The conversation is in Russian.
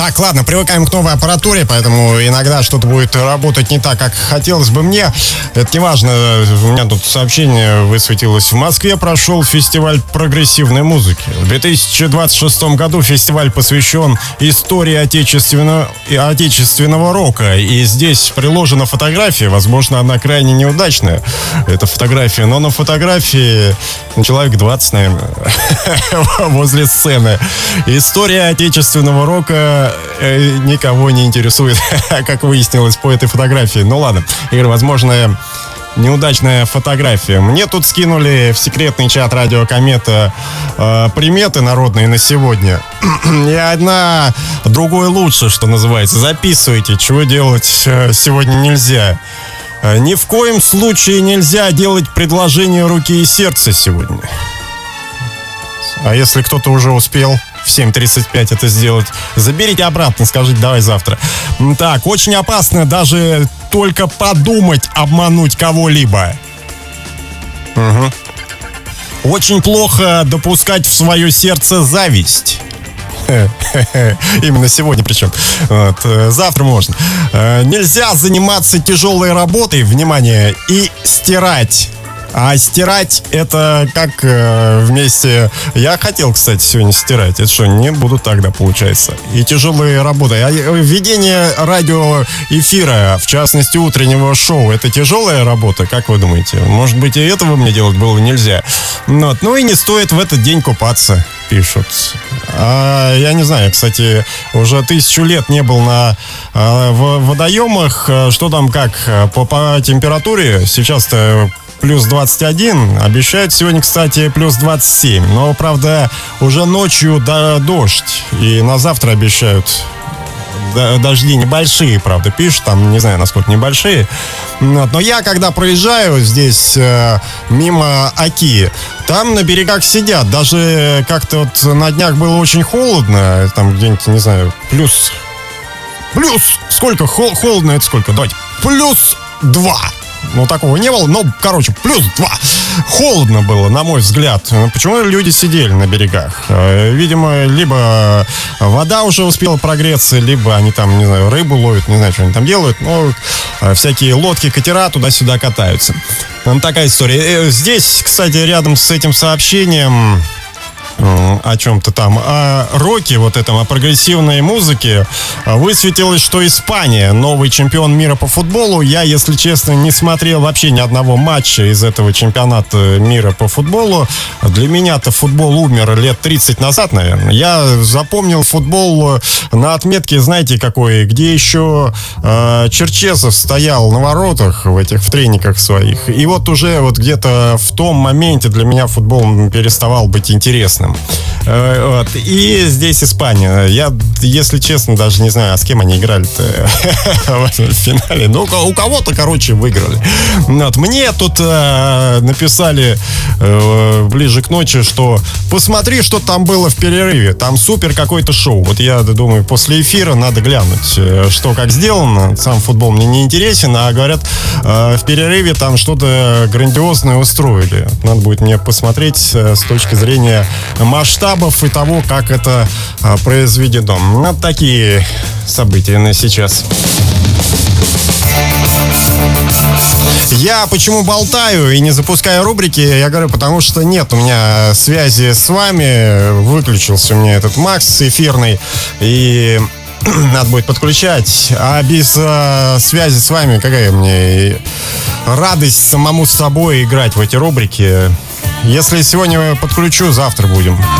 Так, ладно, привыкаем к новой аппаратуре, поэтому иногда что-то будет работать не так, как хотелось бы мне. Это не важно. У меня тут сообщение высветилось. В Москве прошел фестиваль прогрессивной музыки. В 2026 году фестиваль посвящен истории отечественного рока. И здесь приложена фотография. Возможно, она крайне неудачная, эта фотография. Но на фотографии человек 20, наверное, возле сцены. История отечественного рока никого не интересует, как выяснилось по этой фотографии. Ну ладно, Игорь, возможно, неудачная фотография. Мне тут скинули в секретный чат Радио Комета приметы народные на сегодня. И одна другой лучше, что называется. Записывайте, чего делать сегодня нельзя. Ни в коем случае нельзя делать предложение руки и сердца сегодня. А если кто-то уже успел в 7:35 это сделать, заберите обратно, скажите, давай завтра. Так, очень опасно даже только подумать обмануть кого-либо. Угу. Очень плохо допускать в свое сердце зависть. Именно сегодня причем. Вот. Завтра можно. Нельзя заниматься тяжелой работой, внимание, и стирать. А стирать это как вместе... Я хотел, кстати, сегодня стирать. Это что, не буду тогда, получается. И тяжелые работы. А ведение радиоэфира, в частности, утреннего шоу, это тяжелая работа, как вы думаете? Может быть, и этого мне делать было нельзя. Вот. Ну и не стоит в этот день купаться, пишут. А я не знаю, кстати, уже 1000 лет не был в водоемах. Что там как? По температуре сейчас-то плюс 21, обещают сегодня, кстати, плюс 27. Но, правда, уже ночью дождь. И на завтра обещают дожди небольшие, правда, пишут. Там, не знаю, насколько небольшие. Но я, когда проезжаю здесь мимо Оки, там на берегах сидят. Даже как-то вот на днях было очень холодно. Там где-нибудь, не знаю, плюс... Сколько? Холодно это сколько? Давайте. Плюс 2. Ну, такого не было, но, короче, плюс 2. Холодно было, на мой взгляд. Почему люди сидели на берегах? Видимо, либо вода уже успела прогреться, либо они там, не знаю, рыбу ловят, не знаю, что они там делают. Но всякие лодки, катера туда-сюда катаются. Такая история. Здесь, кстати, рядом с этим сообщением о чем-то там, о роке, вот этом, о прогрессивной музыке, высветилось, что Испания новый чемпион мира по футболу. Я, если честно, не смотрел вообще ни одного матча из этого чемпионата мира по футболу. Для меня-то футбол умер лет 30 назад, наверное. Я запомнил футбол на отметке, знаете, какой, где еще Черчесов стоял на воротах в трениках своих. И вот уже вот где-то в том моменте для меня футбол переставал быть интересным. Вот. И здесь Испания. Я, если честно, даже не знаю, а с кем они играли-то в финале. Ну, у кого-то, короче, выиграли. Вот. Мне тут написали ближе к ночи, что посмотри, что там было в перерыве. Там супер какое-то шоу. Вот я думаю, после эфира надо глянуть, что как сделано. Сам футбол мне не интересен, а говорят, в перерыве там что-то грандиозное устроили. Надо будет мне посмотреть с точки зрения масштабов и того, как это произведено. Вот такие события на сейчас. Я почему болтаю и не запускаю рубрики? Я говорю, потому что нет у меня связи с вами. Выключился у меня этот Макс эфирный. И надо будет подключать. А без связи с вами какая мне радость самому с собой играть в эти рубрики. Если сегодня подключу, завтра будем.